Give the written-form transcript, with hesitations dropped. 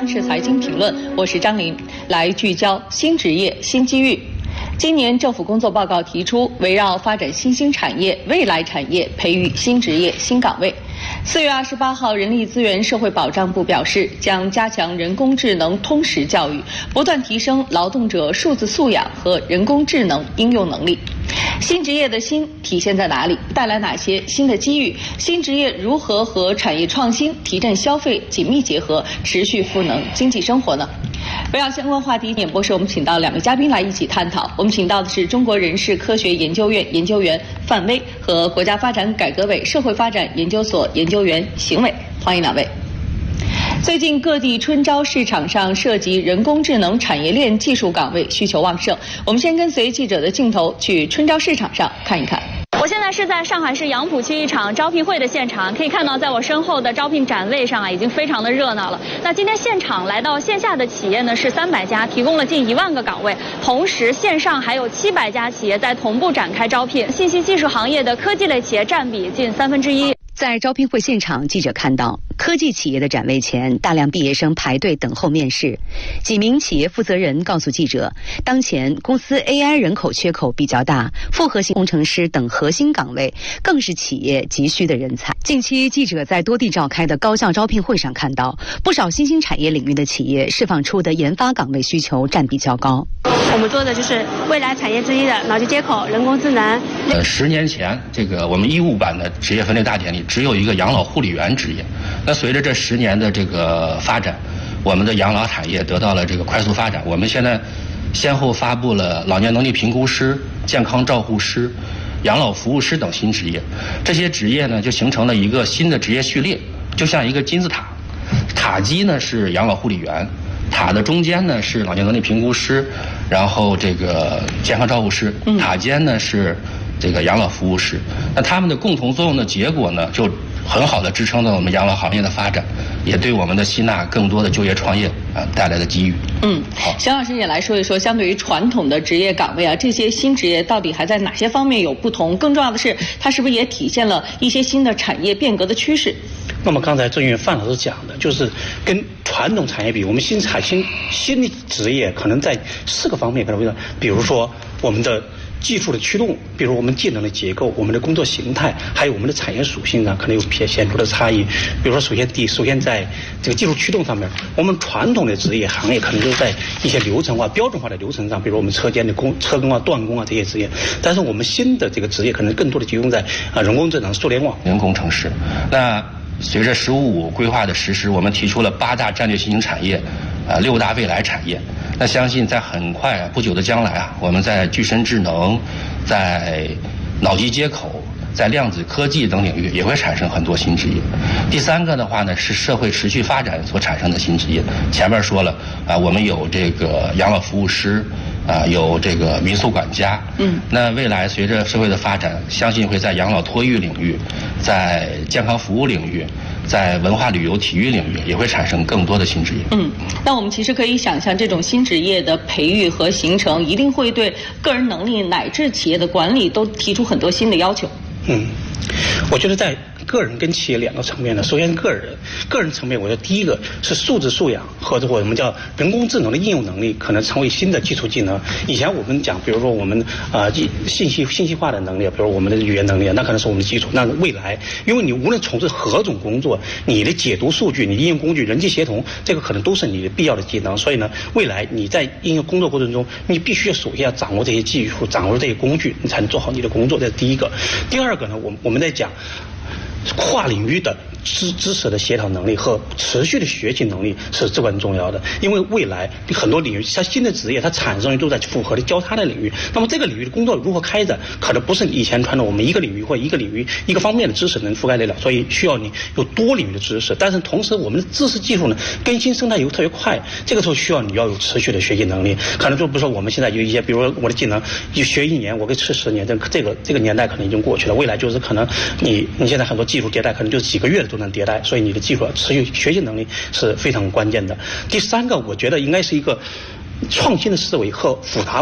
央视财经评论，我是张琳，来聚焦新职业、新机遇。今年政府工作报告提出，围绕发展新兴产业、未来产业，培育新职业、新岗位。4月28号，人力资源社会保障部表示，将加强人工智能通识教育，不断提升劳动者数字素养和人工智能应用能力。新职业的新体现在哪里？带来哪些新的机遇？新职业如何和产业创新、提振消费紧密结合，持续赋能经济生活呢？围绕相关话题，演播室我们请到2位嘉宾来一起探讨。我们请到的是中国人事科学研究院研究员范威和国家发展改革委社会发展研究所研究员邢伟，欢迎2位。最近各地春招市场上涉及人工智能产业链技术岗位需求旺盛，我们先跟随记者的镜头去春招市场上看一看。我现在是在上海市杨浦区一场招聘会的现场，可以看到在我身后的招聘展位上已经非常的热闹了。那今天现场来到线下的企业呢是300家，提供了近1万个岗位，同时线上还有700家企业在同步展开招聘。信息技术行业的科技类企业占比近1/3。 在招聘会现场，记者看到科技企业的展位前，大量毕业生排队等候面试。几名企业负责人告诉记者，当前公司 AI 人口缺口比较大，复合型工程师等核心岗位更是企业急需的人才。近期，记者在多地召开的高校招聘会上看到，不少新兴产业领域的企业释放出的研发岗位需求占比较高。 我们做的就是未来产业之一的脑机接口、人工智能。 10年前，我们义务版的职业分类大典里只有一个养老护理员职业。那随着这10年的发展，我们的养老产业得到了快速发展。我们现在先后发布了老年能力评估师、健康照护师、养老服务师等新职业。这些职业呢，就形成了一个新的职业序列，就像一个金字塔。塔基呢是养老护理员，塔的中间呢是老年能力评估师，然后健康照护师，塔尖呢是养老服务师。那他们的共同作用的结果呢，就很好的支撑了我们养老行业的发展，也对我们的吸纳更多的就业创业带来的机遇。 好，邢老师也来说一说，相对于传统的职业岗位这些新职业到底还在哪些方面有不同？更重要的是，它是不是也体现了一些新的产业变革的趋势？ 那么刚才正如范老师讲的，就是跟传统产业比，我们新的职业可能在4个方面可能会，比如说我们的技术的驱动，比如我们技能的结构、我们的工作形态，还有我们的产业属性上可能有显著的差异。比如说，首先在技术驱动上面，我们传统的职业行业可能就是在一些流程化、标准化的流程上，比如我们车间的车工断工这些职业。但是我们新的职业可能更多的集中在人工智能、互联网、 人工程师。那随着“15+5”规划的实施，我们提出了8大战略新兴产业，6大未来产业。那相信在很快不久的将来我们在具身智能、在脑机接口、在量子科技等领域也会产生很多新职业。第3个的话呢，是社会持续发展所产生的新职业。前面说了我们有养老服务师。有民宿管家。那未来随着社会的发展，相信会在养老托育领域、在健康服务领域、在文化旅游体育领域也会产生更多的新职业。 那我们其实可以想象，这种新职业的培育和形成，一定会对个人能力乃至企业的管理都提出很多新的要求。 我觉得在个人跟企业2个层面呢，首先个人层面，我觉得第一个是数字素养和我们叫人工智能的应用能力，可能成为新的基础技能。以前我们讲，比如说我们信息化的能力，比如我们的语言能力，那可能是我们的基础。那未来，因为你无论从事何种工作，你的解读数据、你应用工具、人际协同，这个可能都是你的必要的技能。所以呢，未来你在应用工作过程中，你必须首先要掌握这些技术，掌握这些工具，你才能做好你的工作。这是第一个。第二个呢，我们在讲跨领域的知识的协调能力和持续的学习能力是至关重要的。因为未来很多领域，它新的职业它产生都在复合的交叉的领域。那么这个领域的工作如何开展，可能不是以前传统我们一个领域或一个领域一个方面的知识能覆盖得了，所以需要你有多领域的知识。但是同时我们的知识技术呢更新生态又特别快，这个时候需要你要有持续的学习能力。可能就比如说我们现在有一些，比如说我的技能就学1年，我可以吃10年，这个年代可能已经过去了。未来就是可能你现在很多技术迭代可能就几个月都能迭代，所以你的技术持续学习能力是非常关键的。第3个，我觉得应该是一个创新的思维和复杂